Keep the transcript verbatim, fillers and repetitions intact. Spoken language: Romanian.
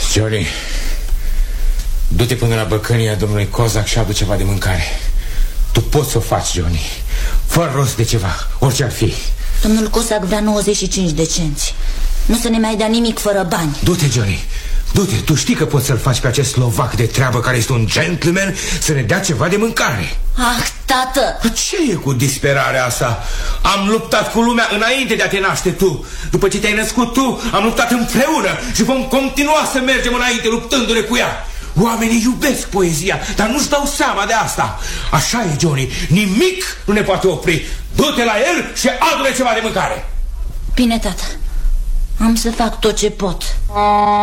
Johnny, du-te până la băcănia domnului Cozac și adu ceva de mâncare. Tu poți să o faci, Johnny. Fă rost de ceva, orice ar fi. Domnul Cozac vrea nouăzeci și cinci de cenți. Nu să ne mai dea nimic fără bani. Du-te, Johnny, du-te, tu știi că poți să-l faci pe acest slovac de treabă, care este un gentleman, să ne dea ceva de mâncare. Ah, tată! Ce e cu disperarea asta? Am luptat cu lumea înainte de a te naște tu. După ce te-ai născut tu, am luptat împreună și vom continua să mergem înainte luptându-ne cu ea. Oamenii iubesc poezia, dar nu-și dau seama de asta. Așa e, Johnny, nimic nu ne poate opri. Du-te la el și adu-ne ceva de mâncare. Bine, tată, am să fac tot ce pot.